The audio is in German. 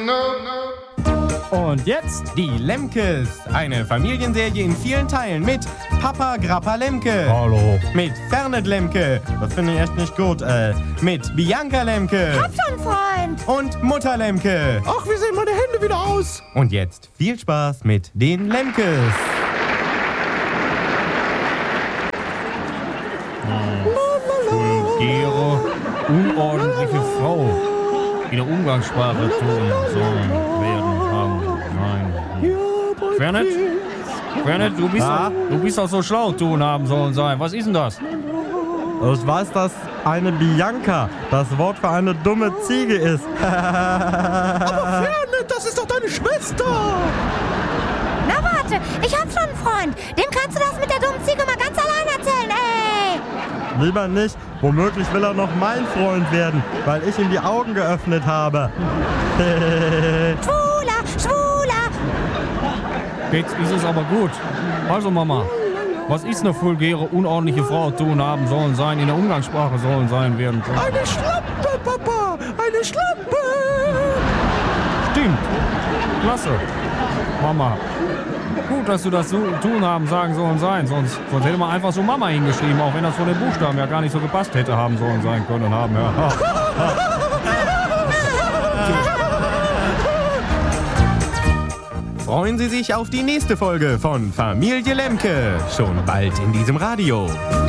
Und jetzt die Lemkes. Eine Familienserie in vielen Teilen mit Papa Grappa Lemke. Hallo. Mit Fernet Lemke. Das finde ich echt nicht gut. Mit Bianca Lemke. Hab schon Freund. Und Mutter Lemke. Ach, wie sehen meine Hände wieder aus? Und jetzt viel Spaß mit den Lemkes. Vulgäre, unordentliche Frau. In der Umgangssprache tun sollen, werden, haben, nein. Fernet, du bist doch so schlau, tun, haben, sollen, sein. Was ist denn das? Ich weiß, dass eine Bianca das Wort für eine dumme Ziege ist. Aber Fernet, das ist doch deine Schwester. Na warte, ich hab schon einen Freund. Dem kannst du das mit der dummen Ziege mal ganz allein erzählen, ey. Lieber nicht. Womöglich will er noch mein Freund werden, weil ich ihm die Augen geöffnet habe. Schwuler. Jetzt ist es aber gut. Also Mama, was ist eine vulgäre, unordentliche Frau tun, haben, sollen, sein, in der Umgangssprache sollen, sein, werden? Eine Schlampe, Papa! Eine Schlampe! Stimmt. Klasse. Mama. Gut, dass du das so tun, haben, sagen, sollen, sein. Sonst hätte man einfach so Mama hingeschrieben, auch wenn das von den Buchstaben ja gar nicht so gepasst hätte, haben, sollen, sein können, haben, ja. Freuen Sie sich auf die nächste Folge von Familie Lemke. Schon bald in diesem Radio.